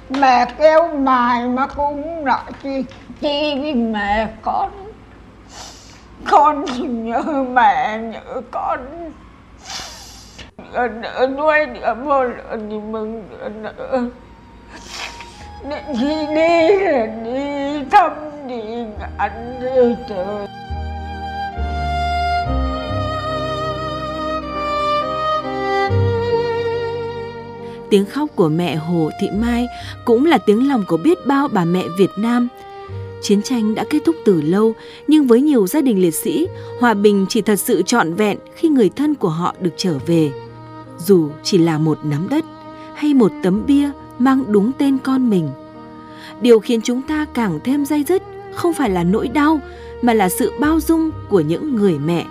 Mẹ kêu mài mà cũng nói chi với mẹ con thì nhớ mẹ nhớ con, đỡ nuôi đứa một lớn thì mừng đứa nữa. Đi là đi thăm đi ngắn rồi trời. Tiếng khóc của mẹ Hồ Thị Mai cũng là tiếng lòng của biết bao bà mẹ Việt Nam. Chiến tranh đã kết thúc từ lâu, nhưng với nhiều gia đình liệt sĩ, hòa bình chỉ thật sự trọn vẹn khi người thân của họ được trở về. Dù chỉ là một nắm đất hay một tấm bia mang đúng tên con mình. Điều khiến chúng ta càng thêm day dứt không phải là nỗi đau, mà là sự bao dung của những người mẹ.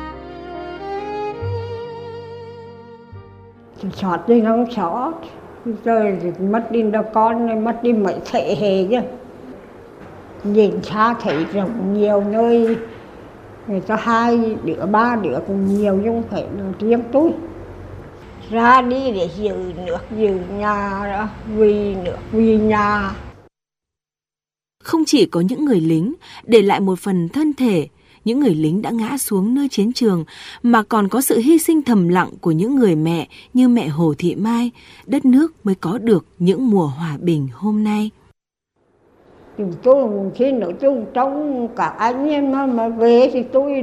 Xót đi không xót, rồi mất đi đứa con, mất đi mấy thế hệ chứ. Nhìn xa thấy rộng nhiều nơi, người ta 2 đứa 3 đứa cũng nhiều, chứ không phải là riêng tôi. Ra đi để giữ nước giữ nhà đó, vì nước vì nhà. Không chỉ có những người lính để lại một phần thân thể, những người lính đã ngã xuống nơi chiến trường, mà còn có sự hy sinh thầm lặng của những người mẹ như mẹ Hồ Thị Mai, đất nước mới có được những mùa hòa bình hôm nay. Tôi khi nữa tôi trong cả anh em mà về thì tôi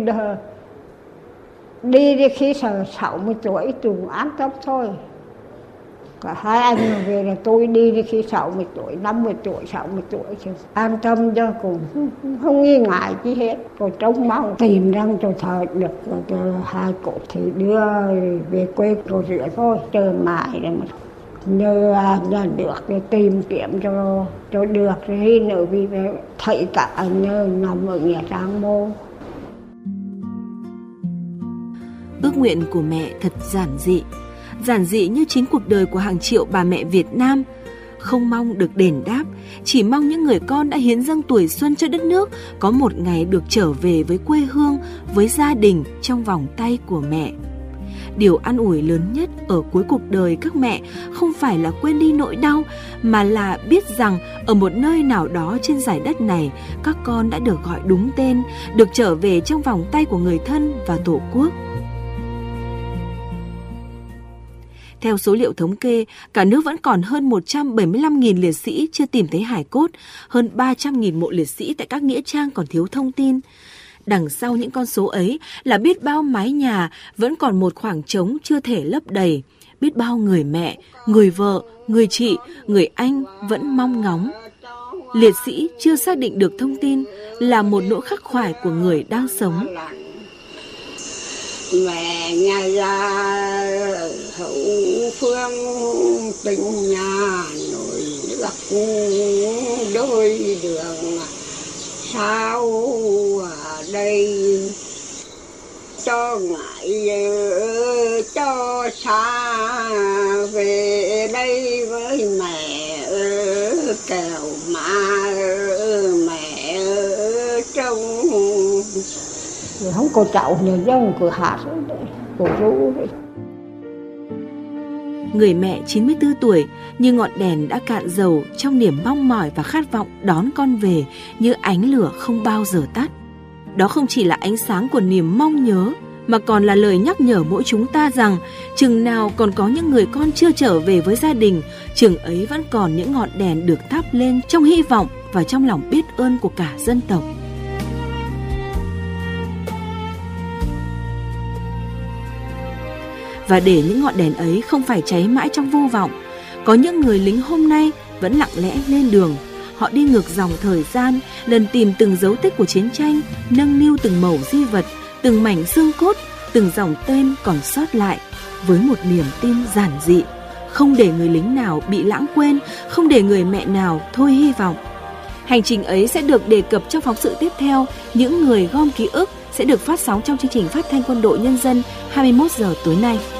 đi khi 60 tuổi tôi an tâm thôi. Cả 2 anh mà về là tôi đi khi 60 tuổi, 50 tuổi, 60 tuổi chứ an tâm cho cũng không nghi ngại chi hết. Tôi trông mong tìm rằng cho thời được cho 2 cốt thì đưa về quê rồi rửa thôi, chờ mãi rồi mà nhờ nhà được để tìm kiếm cho được thì nữa vì thấy cả nhờ nằm ở nhà trang mô. Ước nguyện của mẹ thật giản dị như chính cuộc đời của hàng triệu bà mẹ Việt Nam. Không mong được đền đáp, chỉ mong những người con đã hiến dâng tuổi xuân cho đất nước có một ngày được trở về với quê hương, với gia đình trong vòng tay của mẹ. Điều an ủi lớn nhất ở cuối cuộc đời các mẹ không phải là quên đi nỗi đau, mà là biết rằng ở một nơi nào đó trên dải đất này, các con đã được gọi đúng tên, được trở về trong vòng tay của người thân và Tổ quốc. Theo số liệu thống kê, cả nước vẫn còn hơn 175.000 liệt sĩ chưa tìm thấy hài cốt, hơn 300.000 mộ liệt sĩ tại các nghĩa trang còn thiếu thông tin. Đằng sau những con số ấy là biết bao mái nhà vẫn còn một khoảng trống chưa thể lấp đầy, biết bao người mẹ, người vợ, người chị, người anh vẫn mong ngóng. Liệt sĩ chưa xác định được thông tin là một nỗi khắc khoải của người đang sống. Mẹ nhà già hậu phương tình nhà nổi nước đôi đường sao ở đây cho ngại cho xa về đây với mẹ kèo mà mẹ trong không có cháu nữa dân cửa hát của chú đấy. Người mẹ 94 tuổi như ngọn đèn đã cạn dầu trong niềm mong mỏi và khát vọng đón con về như ánh lửa không bao giờ tắt. Đó không chỉ là ánh sáng của niềm mong nhớ, mà còn là lời nhắc nhở mỗi chúng ta rằng chừng nào còn có những người con chưa trở về với gia đình, chừng ấy vẫn còn những ngọn đèn được thắp lên trong hy vọng và trong lòng biết ơn của cả dân tộc. Và để những ngọn đèn ấy không phải cháy mãi trong vô vọng, có những người lính hôm nay vẫn lặng lẽ lên đường. Họ đi ngược dòng thời gian, lần tìm từng dấu tích của chiến tranh, nâng niu từng mẩu di vật, từng mảnh xương cốt, từng dòng tên còn sót lại, với một niềm tin giản dị, không để người lính nào bị lãng quên, không để người mẹ nào thôi hy vọng. Hành trình ấy sẽ được đề cập trong phóng sự tiếp theo. Những người gom ký ức sẽ được phát sóng trong chương trình phát thanh Quân đội Nhân dân 21 giờ tối nay.